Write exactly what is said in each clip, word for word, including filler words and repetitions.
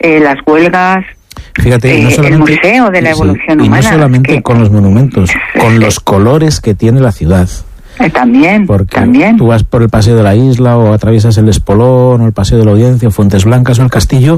eh, las huelgas. Fíjate, eh, no solamente, el museo de la evolución sí, humana. Y no solamente que, con los monumentos, con los colores que tiene la ciudad. Eh, también, Porque también. tú vas por el Paseo de la Isla o atraviesas el Espolón o el Paseo de la Audiencia o Fuentes Blancas o el Castillo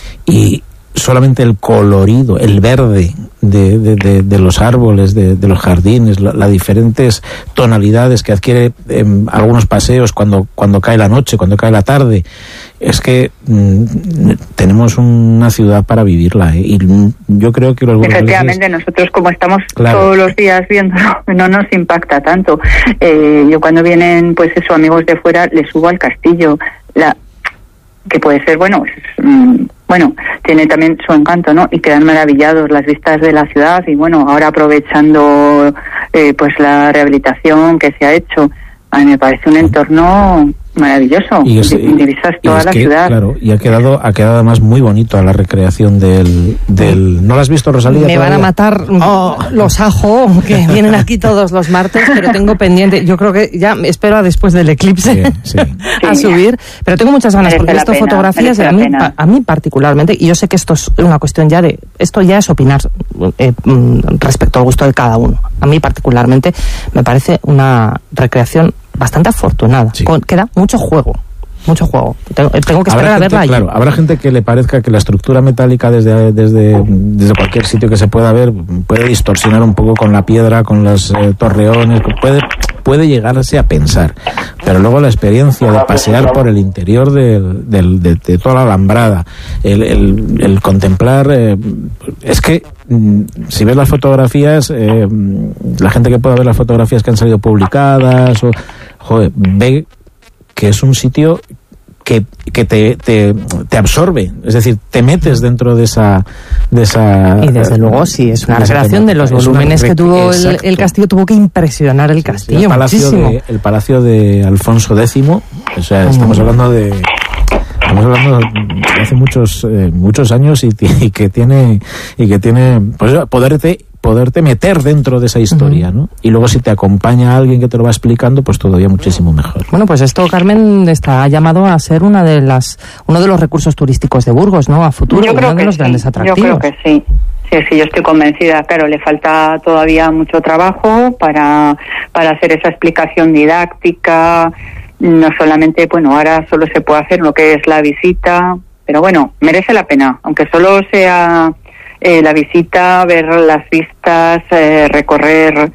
y solamente el colorido, el verde de, de, de, de los árboles, de, de los jardines, las la diferentes tonalidades que adquiere eh, algunos paseos cuando, cuando cae la noche, cuando cae la tarde. Es que mmm, tenemos una ciudad para vivirla, ¿eh? Y yo creo que los burgaleses... Efectivamente, nosotros como estamos claro. todos los días viéndolo, no nos impacta tanto. Eh, yo cuando vienen, pues eso, amigos de fuera, les subo al castillo, la que puede ser, bueno, es, mmm, bueno, tiene también su encanto, ¿no? Y quedan maravillados las vistas de la ciudad y bueno, ahora aprovechando eh, pues la rehabilitación que se ha hecho, a mí me parece un entorno maravilloso. Y es, divisas toda la que, ciudad. Claro, y ha quedado, ha quedado además muy bonito a la recreación del, del... ¿No lo has visto, Rosalía? Me todavía? van a matar oh. los Ajo, que vienen aquí todos los martes, pero tengo pendiente, yo creo que ya espero a después del eclipse sí, sí. a sí. subir, pero tengo muchas ganas, merece porque he visto pena, fotografías y a mí, pa, a mí particularmente, y yo sé que esto es una cuestión ya de, esto ya es opinar eh, respecto al gusto de cada uno. A mí particularmente me parece una recreación bastante afortunada, sí. Con, queda mucho juego. Mucho juego. Tengo, tengo que esperar gente, a verla. Claro, habrá gente que le parezca que la estructura metálica desde, desde, desde cualquier sitio que se pueda ver puede distorsionar un poco con la piedra, con los eh, torreones, puede, puede llegarse a pensar. Pero luego la experiencia de pasear por el interior de, de, de, de toda la alambrada, el, el, el contemplar... Eh, es que mm, si ves las fotografías, eh, la gente que pueda ver las fotografías que han salido publicadas, o, joder, ve... que es un sitio que, que te, te, te absorbe, es decir, te metes dentro de esa... De esa y desde luego sí, es una recreación de los volúmenes que tuvo el, el castillo, tuvo que impresionar el castillo, sí, el palacio muchísimo. De, el palacio de Alfonso décimo, o sea, estamos hablando de... Estamos hablando de hace muchos eh, muchos años y, y que tiene y que tiene pues poderte poderte meter dentro de esa historia, uh-huh. ¿no? Y luego si te acompaña alguien que te lo va explicando, pues todavía muchísimo mejor. Bueno, pues esto, Carmen, está llamado a ser una de las uno de los recursos turísticos de Burgos, ¿no? A futuro, yo creo uno que de los sí. grandes atractivos. Yo creo que sí. Sí, sí, yo estoy convencida. Claro, le falta todavía mucho trabajo para para hacer esa explicación didáctica. No solamente, bueno, ahora solo se puede hacer lo que es la visita, pero bueno, merece la pena, aunque solo sea eh, la visita, ver las vistas, eh, recorrer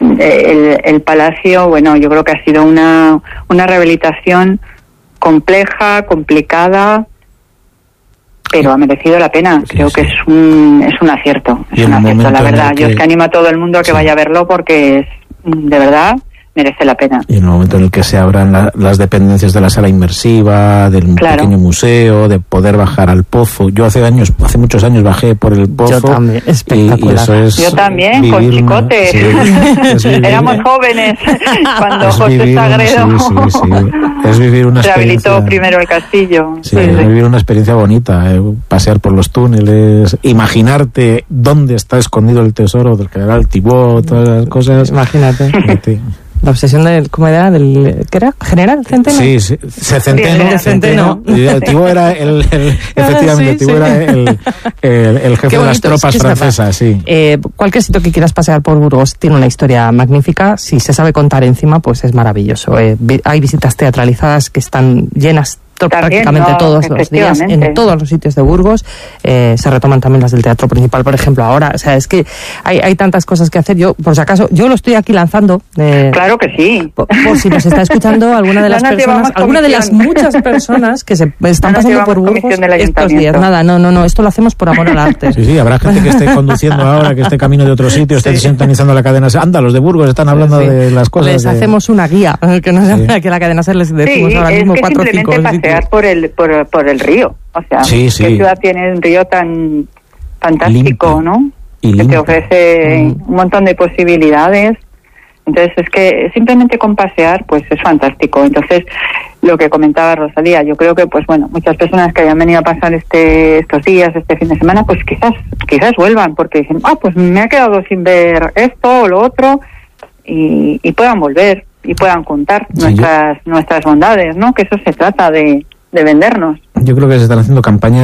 eh, el, el palacio. Bueno, yo creo que ha sido una, una rehabilitación compleja, complicada, pero ha merecido la pena. Sí, creo sí. que es un, es un acierto, es un acierto, la verdad. Yo es que animo a todo el mundo a que sí. vaya a verlo porque es, de verdad, merece la pena. Y en el momento en el que se abran la, las dependencias de la sala inmersiva, del claro. pequeño museo, de poder bajar al pozo. Yo hace años, hace muchos años bajé por el pozo. Yo también, espectacular. Y, y eso es Yo también, con chicotes. Una, sí, éramos jóvenes cuando es José vivir, Sagredo sí, sí, sí. Es vivir una experiencia. Rehabilitó primero el castillo. Sí, sí, es sí. vivir una experiencia bonita, eh, pasear por los túneles, imaginarte dónde está escondido el tesoro del general Thibaut, todas las cosas. Imagínate. La obsesión del, ¿cómo era? Del, ¿qué era? ¿General Centeno? Sí, sí, se Centeno. Sí, Centeno. El Thibaut era el, el efectivamente, sí, Thibaut sí. era el, el, el jefe de las tropas francesas, sí. Eh, cualquier sitio que quieras pasear por Burgos tiene una historia magnífica. Si se sabe contar encima, pues es maravilloso. Eh, hay visitas teatralizadas que están llenas También, prácticamente no, todos los días en todos los sitios de Burgos. Eh, se retoman también las del Teatro Principal, por ejemplo, ahora. O sea, es que hay, hay tantas cosas que hacer. Yo, por si acaso, yo lo estoy aquí lanzando. Eh, claro que sí. Por, por si nos está escuchando alguna de las no personas, alguna de las muchas personas que se están no pasando por Burgos estos días. Nada, no, no, no, esto lo hacemos por amor al arte. Sí, sí, habrá gente que esté conduciendo ahora, que esté camino de otro sitio, esté sí. sintonizando la cadena. Anda, los de Burgos están hablando sí. de las cosas. Les de... hacemos una guía, que no sí. que la cadena se les decimos sí, ahora mismo es que cuatro o cinco simplemente pasear por el, por por el río, o sea, sí, sí. ¿qué ciudad tiene un río tan fantástico, limpio, no? Y que limpio. te ofrece mm. un montón de posibilidades. Entonces es que simplemente con pasear, pues es fantástico. Entonces, lo que comentaba Rosalía, yo creo que, pues bueno, muchas personas que hayan venido a pasar este estos días, este fin de semana, pues quizás quizás vuelvan, porque dicen, ah, pues me ha quedado sin ver esto o lo otro, y, y puedan volver y puedan contar sí, nuestras yo... nuestras bondades, ¿no? Que eso se trata de de vendernos. Yo creo que se están haciendo campañas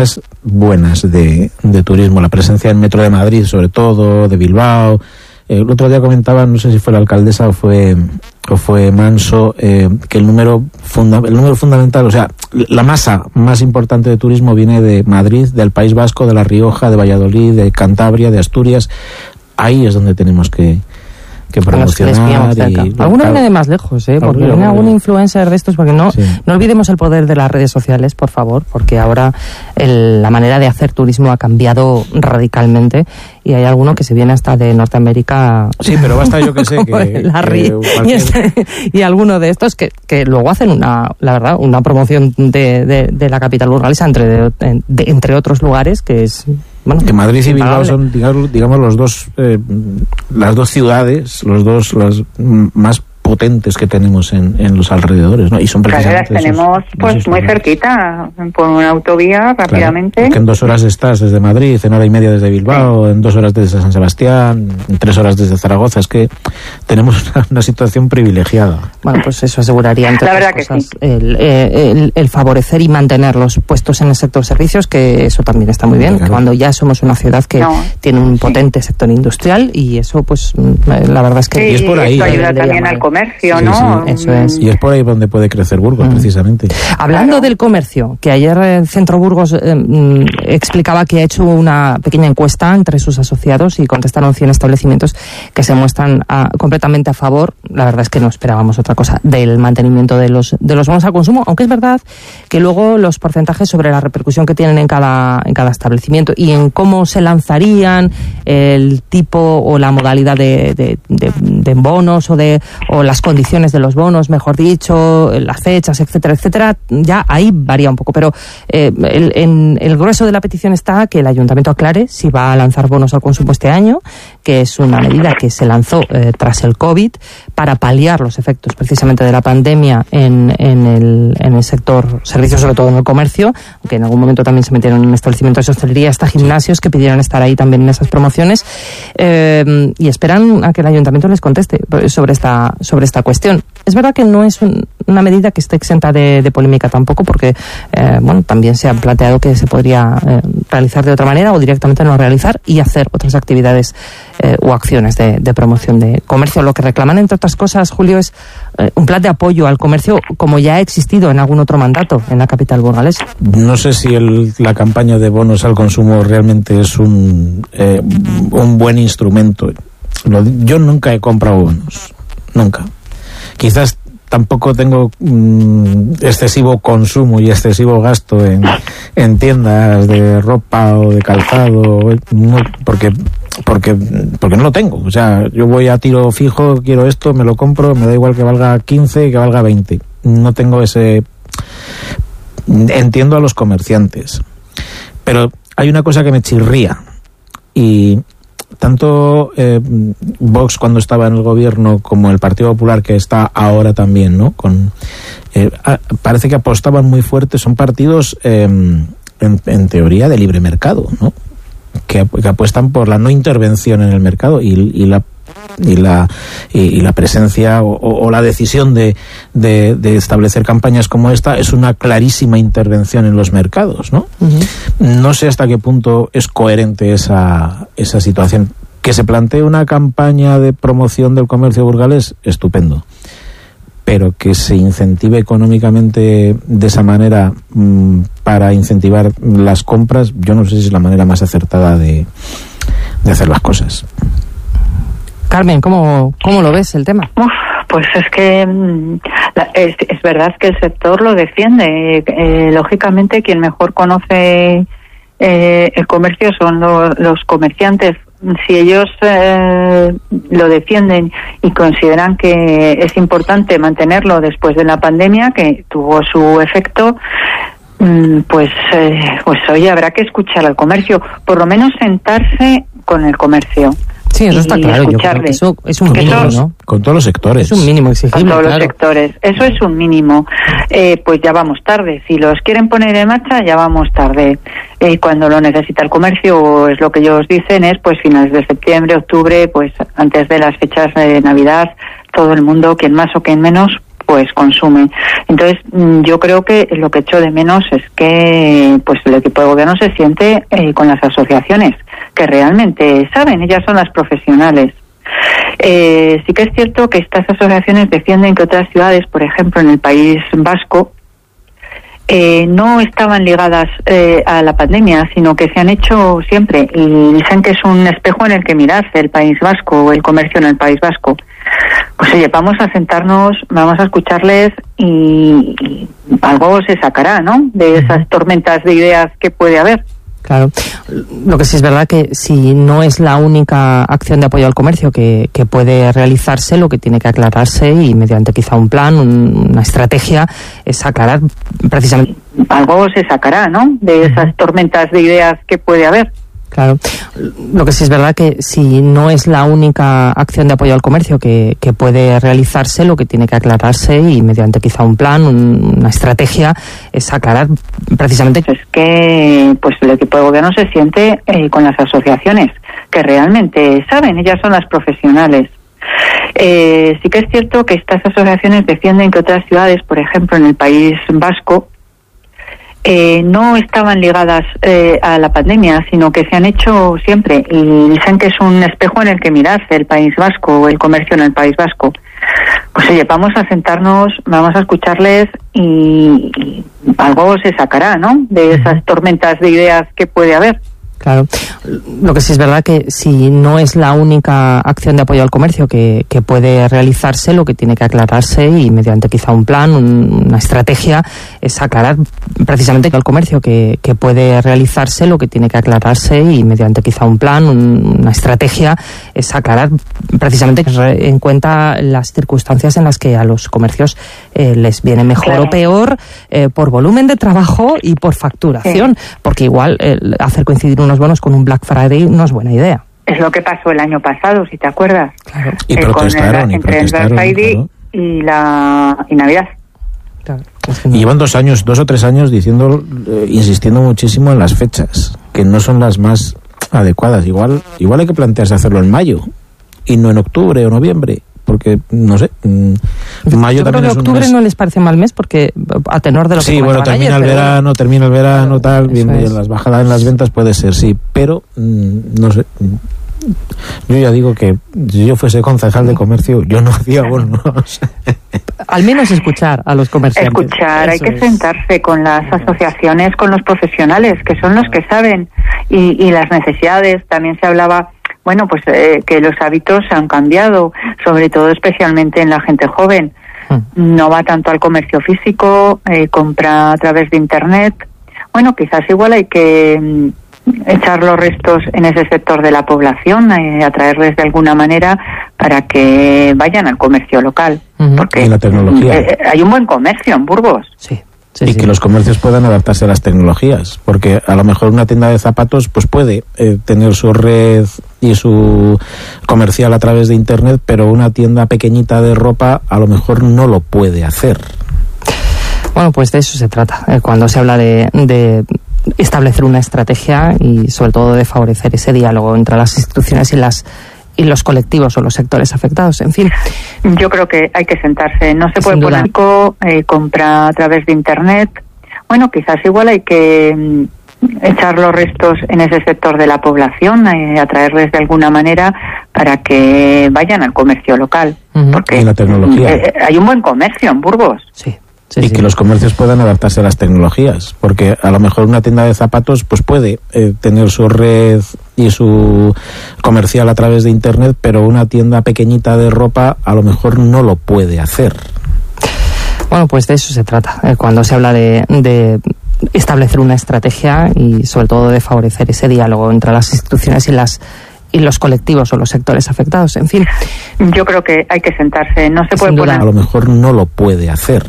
buenas de, de turismo. La presencia del Metro de Madrid, sobre todo, de Bilbao. El otro día comentaba, no sé si fue la alcaldesa o fue o fue Manso, eh, que el número funda, el número fundamental, o sea, la masa más importante de turismo viene de Madrid, del País Vasco, de La Rioja, de Valladolid, de Cantabria, de Asturias. Ahí es donde tenemos que que promocionar. Y, alguno claro, viene de más lejos, ¿eh? Porque viene algún influencer de estos, porque no, sí. no olvidemos el poder de las redes sociales, por favor, porque ahora el, la manera de hacer turismo ha cambiado radicalmente y hay alguno que se viene hasta de Norteamérica. Sí, pero basta, yo que sé, que, Larry, que cualquier... y, este, y alguno de estos que, que luego hacen una, la verdad, una promoción de, de, de la capital burgalesa entre, de, de, entre otros lugares, que es... Bueno, que Madrid y Bilbao son, digamos, digamos los dos, eh, las dos ciudades, los dos las más potentes que tenemos en, en los alrededores, ¿no? Y son precisamente las tenemos esos, pues esos muy lugares. Cerquita, por una autovía rápidamente. Claro, que en dos horas estás desde Madrid, en hora y media desde Bilbao, sí. en dos horas desde San Sebastián, en tres horas desde Zaragoza. Es que tenemos una, una situación privilegiada. Bueno, pues eso aseguraría entre otras cosas sí. el, el, el favorecer y mantener los puestos en el sector servicios, que eso también está muy bien, claro. cuando ya somos una ciudad que no, tiene un potente sí. sector industrial y eso pues la verdad es que... Sí, y es por ahí. Esto ayuda también al comercio. Comercio, sí, ¿no? Sí, eso es. Y es por ahí donde puede crecer Burgos, mm. precisamente. Hablando claro. del comercio, que ayer el Centro Burgos eh, mm, explicaba que ha hecho una pequeña encuesta entre sus asociados y contestaron cien establecimientos que se muestran a, completamente a favor, la verdad es que no esperábamos otra cosa, del mantenimiento de los de los bonos al consumo, aunque es verdad que luego los porcentajes sobre la repercusión que tienen en cada en cada establecimiento y en cómo se lanzarían el tipo o la modalidad de, de, de, de bonos o de o las condiciones de los bonos, mejor dicho, las fechas, etcétera, etcétera, ya ahí varía un poco, pero eh, el, en el grueso de la petición está que el ayuntamiento aclare si va a lanzar bonos al consumo este año, que es una medida que se lanzó eh, tras el COVID para paliar los efectos precisamente de la pandemia en, en, el, en el sector servicios, sobre todo en el comercio, aunque en algún momento también se metieron en establecimientos de hostelería, hasta gimnasios que pidieron estar ahí también en esas promociones, eh, y esperan a que el ayuntamiento les conteste sobre esta sobre esta cuestión. Es verdad que no es un, una medida que esté exenta de, de polémica tampoco, porque eh, bueno, también se ha planteado que se podría eh, realizar de otra manera o directamente no realizar y hacer otras actividades eh, o acciones de, de promoción de comercio. Lo que reclaman, entre otras cosas, Julio, es eh, un plan de apoyo al comercio como ya ha existido en algún otro mandato en la capital burgalesa. No sé si el, la campaña de bonos al consumo realmente es un, eh, un buen instrumento. Lo, yo nunca he comprado bonos. Nunca. Quizás tampoco tengo mmm, excesivo consumo y excesivo gasto en, en tiendas de ropa o de calzado, no, porque porque porque no lo tengo. O sea, yo voy a tiro fijo, quiero esto, me lo compro, me da igual que valga quince que valga veinte. No tengo ese... Entiendo a los comerciantes, pero hay una cosa que me chirría y... Tanto eh, Vox cuando estaba en el gobierno como el Partido Popular que está ahora también, ¿no? Con eh, a, parece que apostaban muy fuerte, son partidos eh, en, en teoría de libre mercado, ¿no? Que, que apuestan por la no intervención en el mercado y, y la y la y, y la presencia o, o la decisión de, de, de establecer campañas como esta es una clarísima intervención en los mercados, ¿no? Uh-huh. No sé hasta qué punto es coherente esa, esa situación. Que se plantee una campaña de promoción del comercio burgalés, estupendo, pero que se incentive económicamente de esa manera mmm, para incentivar las compras, yo no sé si es la manera más acertada de, de hacer las cosas. Carmen, ¿cómo, cómo lo ves el tema? Uf, pues es que es, es verdad que el sector lo defiende. Eh, lógicamente, quien mejor conoce eh, el comercio son lo, los comerciantes. Si ellos eh, lo defienden y consideran que es importante mantenerlo después de la pandemia, que tuvo su efecto, pues, eh, pues oye, habrá que escuchar al comercio, por lo menos sentarse con el comercio. Sí, eso está claro. Yo creo que eso es un mínimo, eso, ¿no? Con todos los sectores. Es un mínimo exigible, Con todos claro. los sectores. Eso es un mínimo. Eh, pues ya vamos tarde. Si los quieren poner en marcha, ya vamos tarde. Eh, cuando lo necesita el comercio, es lo que ellos dicen, es pues finales de septiembre, octubre, pues antes de las fechas de Navidad, todo el mundo, quien más o quien menos, pues consume. Entonces, yo creo que lo que echo de menos es que pues el equipo de gobierno se siente eh, con las asociaciones, que realmente saben, ellas son las profesionales. Eh, sí que es cierto que estas asociaciones defienden que otras ciudades, por ejemplo en el País Vasco, eh, no estaban ligadas eh, a la pandemia, sino que se han hecho siempre, y dicen que es un espejo en el que mirarse el País Vasco o el comercio en el País Vasco. Pues oye, vamos a sentarnos, vamos a escucharles y, y algo se sacará, ¿no?, de esas tormentas de ideas que puede haber. Claro. Lo que sí es verdad que si no es la única acción de apoyo al comercio que, que puede realizarse, lo que tiene que aclararse, y mediante quizá un plan, un, una estrategia, es aclarar precisamente... Algo se sacará, ¿no?, de esas tormentas de ideas que puede haber. Claro. Lo que sí es verdad que si no es la única acción de apoyo al comercio que, que puede realizarse, lo que tiene que aclararse, y mediante quizá un plan, un, una estrategia, es aclarar precisamente... Es que pues el equipo de gobierno se siente eh, con las asociaciones, que realmente saben, ellas son las profesionales. Eh, sí que es cierto que estas asociaciones defienden que otras ciudades, por ejemplo en el País Vasco, Eh, no estaban ligadas eh, a la pandemia, sino que se han hecho siempre, y dicen que es un espejo en el que mirarse el País Vasco o el comercio en el País Vasco. Pues oye, vamos a sentarnos, vamos a escucharles y, y algo se sacará, ¿no?, de esas tormentas de ideas que puede haber. Claro. Lo que sí es verdad que si no es la única acción de apoyo al comercio que, que puede realizarse, lo que tiene que aclararse, y mediante quizá un plan, un, una estrategia, es aclarar precisamente al comercio que, que puede realizarse, lo que tiene que aclararse, y mediante quizá un plan, un, una estrategia, es aclarar precisamente en cuenta las circunstancias en las que a los comercios eh, les viene mejor claro. o peor eh, por volumen de trabajo y por facturación, sí. porque igual eh, hacer coincidir unos bonos con un Black Friday no es buena idea. Es lo que pasó el año pasado, si te acuerdas. Claro. Y eh, protestaron, con el, y entre protestaron, el Black Friday claro. y la y Navidad. Claro. Es que no. Y llevan dos años, dos o tres años diciendo, eh, insistiendo muchísimo en las fechas, que no son las más adecuadas. Igual, igual hay que plantearse hacerlo en mayo y no en octubre o noviembre. Porque, no sé, mmm, mayo Yo también creo que es un octubre mes. no les parece mal mes, porque a tenor de lo que sí, bueno, termina ayer, el verano, bueno. termina el verano, tal, bien, es. las bajadas en las ventas puede ser, sí, pero, mmm, no sé, yo ya digo que si yo fuese concejal de comercio, yo no hacía bonos. Al menos escuchar a los comerciantes. Escuchar, Eso hay que es. sentarse con las asociaciones, con los profesionales, que son los que saben, y, y las necesidades. También se hablaba... Bueno, pues eh, que los hábitos han cambiado, sobre todo especialmente en la gente joven. Mm. No va tanto al comercio físico, eh, compra a través de Internet. Bueno, quizás igual hay que mm, echar los restos en ese sector de la población, eh, atraerles de alguna manera para que vayan al comercio local. Uh-huh. Porque y la tecnología. Eh, hay un buen comercio en Burgos. Sí. Sí, y sí. que los comercios puedan adaptarse a las tecnologías, porque a lo mejor una tienda de zapatos pues puede eh, tener su red y su comercial a través de Internet, pero una tienda pequeñita de ropa a lo mejor no lo puede hacer. Bueno, pues de eso se trata, eh, cuando se habla de, de establecer una estrategia y sobre todo de favorecer ese diálogo entre las instituciones y las y los colectivos o los sectores afectados, en fin. Yo creo que hay que sentarse, no se puede Sin poner eh, compra a través de Internet. Bueno, quizás igual hay que mm, echar los restos en ese sector de la población, eh, atraerles de alguna manera para que vayan al comercio local. Uh-huh. Porque y la tecnología. Eh, hay un buen comercio en Burgos. Sí. Sí, y sí. que los comercios puedan adaptarse a las tecnologías, porque a lo mejor una tienda de zapatos pues puede eh, tener su red y su comercial a través de Internet, pero una tienda pequeñita de ropa a lo mejor no lo puede hacer. Bueno, pues de eso se trata, eh, cuando se habla de, de establecer una estrategia y sobre todo de favorecer ese diálogo entre las instituciones y las y los colectivos o los sectores afectados, en fin. Yo creo que hay que sentarse, no se puede Sin duda. poner... A lo mejor no lo puede hacer.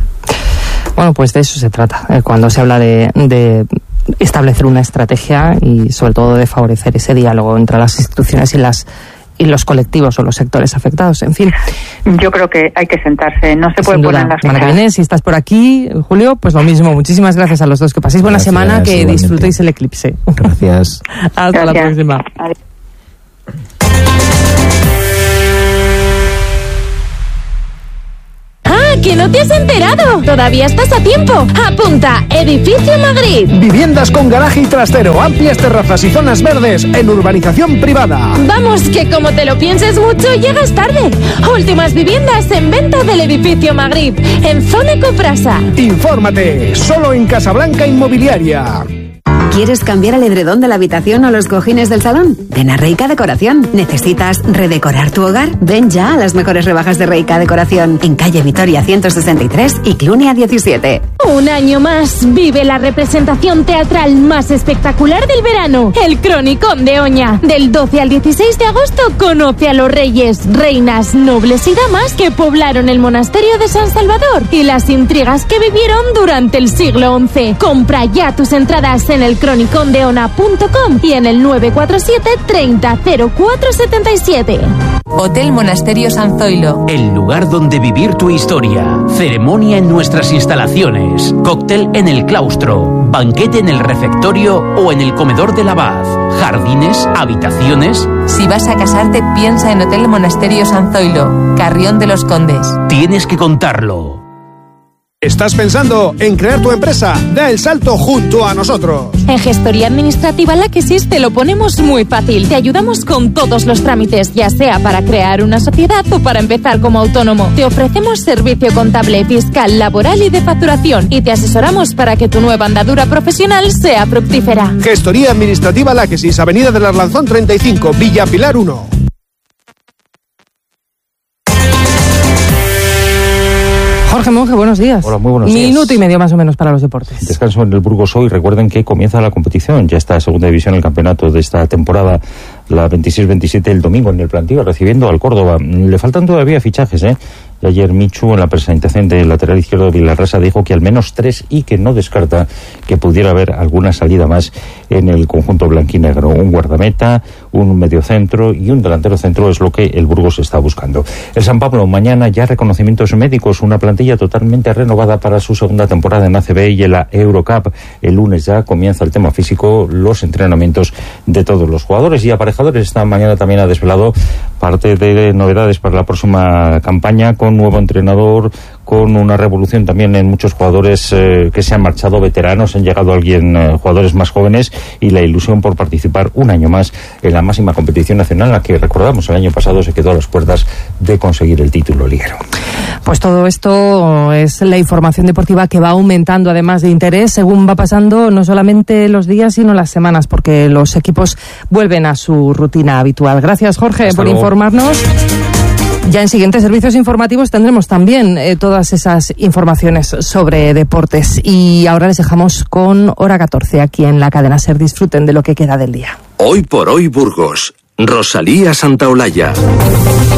Bueno, pues de eso se trata, eh, cuando se habla de, de establecer una estrategia y sobre todo de favorecer ese diálogo entre las instituciones y las y los colectivos o los sectores afectados, en fin. Yo creo que hay que sentarse, no se puede Sin duda. poner las Semana que viene, si estás por aquí, Julio, pues lo mismo. Muchísimas gracias a los dos. Que paséis buena Gracias, semana, que igualmente. disfrutéis el eclipse. Gracias. Hasta Gracias. la próxima. Adiós. Ah, que que no te has enterado. Todavía estás a tiempo. Apunta, Edificio Magritte. Viviendas con garaje y trastero, amplias terrazas y zonas verdes en urbanización privada. Vamos, que como te lo pienses mucho, llegas tarde. Últimas viviendas en venta del Edificio Magritte, en Zona Coprasa. Infórmate, solo en Casablanca Inmobiliaria. ¿Quieres cambiar el edredón de la habitación o los cojines del salón? Ven a Reika Decoración. ¿Necesitas redecorar tu hogar? Ven ya a las mejores rebajas de Reika Decoración en calle Vitoria ciento sesenta y tres y Clunia diecisiete. Un año más vive la representación teatral más espectacular del verano, el Cronicón de Oña. Del doce al dieciséis de agosto conoce a los reyes, reinas, nobles y damas que poblaron el monasterio de San Salvador y las intrigas que vivieron durante el siglo once. Compra ya tus entradas en el cronicón de ona punto com y en el nueve cuatro siete treinta cero cuatro setenta y siete. Hotel Monasterio San Zoilo. El lugar donde vivir tu historia. Ceremonia en nuestras instalaciones. Cóctel en el claustro. Banquete en el refectorio o en el comedor del abad. Jardines, habitaciones. Si vas a casarte, piensa en Hotel Monasterio San Zoilo, Carrión de los Condes. Tienes que contarlo. ¿Estás pensando en crear tu empresa? Da el salto junto a nosotros. En Gestoría Administrativa Láquesis te lo ponemos muy fácil. Te ayudamos con todos los trámites, ya sea para crear una sociedad o para empezar como autónomo. Te ofrecemos servicio contable, fiscal, laboral y de facturación. Y te asesoramos para que tu nueva andadura profesional sea fructífera. Gestoría Administrativa Láquesis, Avenida del Arlanzón treinta y cinco, Villa Pilar uno. Jorge Monge, buenos días. Hola, muy buenos días. Minuto y medio más o menos para los deportes. Descanso en el Burgos hoy. Recuerden que comienza la competición. Ya está segunda división, el campeonato de esta temporada, la veintiséis veintisiete, el domingo en el Plantío, recibiendo al Córdoba. Le faltan todavía fichajes, ¿eh? Y ayer Michu, en la presentación del lateral izquierdo de Vilarrasa, dijo que al menos tres y que no descarta que pudiera haber alguna salida más en el conjunto blanquinegro. Un guardameta, un mediocentro y un delantero centro es lo que el Burgos está buscando. El San Pablo, mañana ya reconocimientos médicos, una plantilla totalmente renovada para su segunda temporada en A C B y en la Eurocup. El lunes ya comienza el tema físico, los entrenamientos de todos los jugadores y aparejadores. Esta mañana también ha desvelado parte de novedades para la próxima campaña, con nuevo entrenador, con una revolución también en muchos jugadores eh, que se han marchado, veteranos, han llegado alguien, eh, jugadores más jóvenes, y la ilusión por participar un año más en la máxima competición nacional, la que recordamos el año pasado se quedó a las puertas de conseguir el título liguero. Pues todo esto es la información deportiva que va aumentando además de interés según va pasando no solamente los días sino las semanas, porque los equipos vuelven a su rutina habitual. Gracias, Jorge, Hasta por luego. informarnos. Ya en siguientes servicios informativos tendremos también eh, todas esas informaciones sobre deportes. Y ahora les dejamos con Hora catorce aquí en la cadena SER. Disfruten de lo que queda del día. Hoy por hoy Burgos. Rosalía Santaolalla.